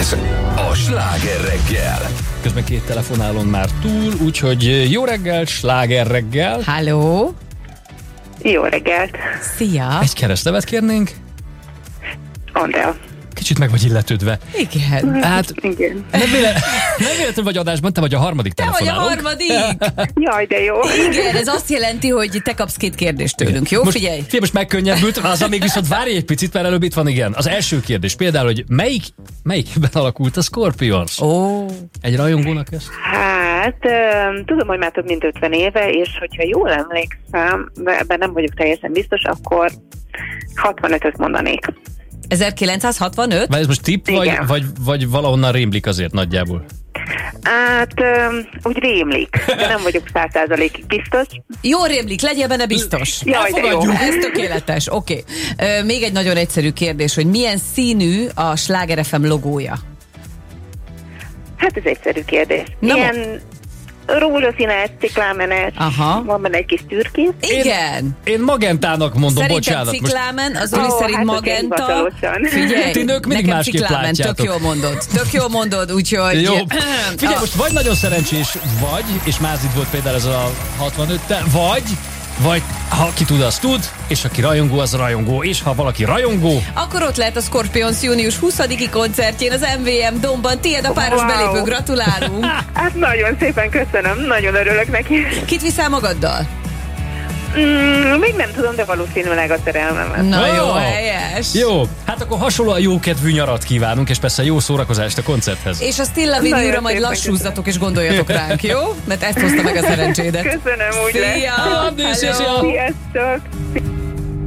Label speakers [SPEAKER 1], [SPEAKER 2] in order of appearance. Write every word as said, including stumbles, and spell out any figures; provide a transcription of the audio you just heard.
[SPEAKER 1] Ez a Sláger reggel.
[SPEAKER 2] Közben két telefonálon már túl, úgyhogy jó reggel, Sláger reggel.
[SPEAKER 3] Halló!
[SPEAKER 4] Jó reggelt!
[SPEAKER 3] Szia!
[SPEAKER 2] Egy keresztnevet kérnénk?
[SPEAKER 4] Andrea.
[SPEAKER 2] Kicsit meg vagy illetődve.
[SPEAKER 3] Igen.
[SPEAKER 2] Hát,
[SPEAKER 4] Igen.
[SPEAKER 2] nem, véle, nem véletlenül vagy adásban, te vagy a harmadik
[SPEAKER 3] Te vagy a
[SPEAKER 2] telefonálónk.
[SPEAKER 3] harmadik!
[SPEAKER 4] Jaj, de jó!
[SPEAKER 3] Igen, ez azt jelenti, hogy te kapsz két kérdést tőlünk, jó?
[SPEAKER 2] Most,
[SPEAKER 3] Figyelj!
[SPEAKER 2] Figyelj, most megkönnyebbült, az még viszont várj egy picit, mert előbb itt van, igen. Az első kérdés például, hogy melyik, melyikben alakult a Scorpions?
[SPEAKER 3] Ó,
[SPEAKER 2] Egy rajongónak ezt?
[SPEAKER 4] Hát, um, tudom, hogy már több mint ötven éve, és hogyha jól emlékszem, de ebben nem vagyok teljesen biztos, akkor hatvanötöt mondanék.
[SPEAKER 3] ezerkilencszázhatvanöt?
[SPEAKER 2] Vagy ez most tipp, vagy,
[SPEAKER 4] Igen.
[SPEAKER 2] vagy, vagy valahonnan rémlik azért nagyjából?
[SPEAKER 4] Hát, um, úgy rémlik, de nem vagyok száz százalékig biztos.
[SPEAKER 3] Jó rémlik, legyél benne biztos.
[SPEAKER 4] Jaj, de jó!
[SPEAKER 2] Elfogadjuk.
[SPEAKER 3] Ez tökéletes, oké. Okay. Még egy nagyon egyszerű kérdés, hogy milyen színű a Sláger ef em logója?
[SPEAKER 4] Hát ez egyszerű kérdés.
[SPEAKER 3] Na,
[SPEAKER 4] Ilyen rózsaszínes, ciklámenes,
[SPEAKER 3] Aha.
[SPEAKER 4] van benne egy kis türkész.
[SPEAKER 3] Igen!
[SPEAKER 2] Én magentának mondom,
[SPEAKER 3] Szerintem
[SPEAKER 2] bocsánat. Most
[SPEAKER 3] ciklámen, az Zoli
[SPEAKER 4] Ó,
[SPEAKER 3] szerint
[SPEAKER 4] hát
[SPEAKER 3] magenta.
[SPEAKER 4] hivatalosan.
[SPEAKER 3] Figyelj,
[SPEAKER 2] Ti nők mindig
[SPEAKER 3] nekem
[SPEAKER 2] másképp
[SPEAKER 3] ciklámen, tök
[SPEAKER 2] látjátok.
[SPEAKER 3] jól mondod. Tök jól mondod, úgyhogy...
[SPEAKER 2] Jó. Figyelj,
[SPEAKER 3] Ah,
[SPEAKER 2] most vagy nagyon szerencsés vagy, és Mázid volt például ez a hatvanöttel, vagy, vagy ha ki tud, az tud, és aki rajongó, az rajongó, és ha valaki rajongó,
[SPEAKER 3] Akkor ott lehet a Scorpions június huszadiki koncertjén az em vé em Domban. Tiéd a páros
[SPEAKER 4] Wow.
[SPEAKER 3] belépő, gratulálunk!
[SPEAKER 4] Hát nagyon szépen köszönöm, nagyon örülök neki.
[SPEAKER 3] Kit viszel magaddal?
[SPEAKER 4] Mm, még nem tudom, de valószínűleg a szerelmemet.
[SPEAKER 3] Na
[SPEAKER 2] Ó.
[SPEAKER 3] jó, helyes!
[SPEAKER 2] jó, hát akkor hasonlóan jó kedvű nyarat kívánunk, és persze jó szórakozást a koncerthez.
[SPEAKER 3] És a Stilla
[SPEAKER 4] Nagyon
[SPEAKER 3] Vinőra majd
[SPEAKER 4] szépen
[SPEAKER 3] lassúzzatok és gondoljatok ránk, jó? Mert ezt hozta meg a szerencsédet.
[SPEAKER 4] Köszönöm, úgy
[SPEAKER 3] Szia!
[SPEAKER 4] lesz.
[SPEAKER 2] Andi, szia, szia!
[SPEAKER 3] Hello.
[SPEAKER 4] Sziasztok!